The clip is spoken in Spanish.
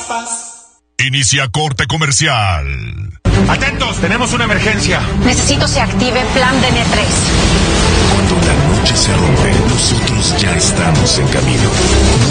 Inicia corte comercial. Atentos, tenemos una emergencia. Necesito se active plan DN3. Cuando la noche se rompe, nosotros ya estamos en camino.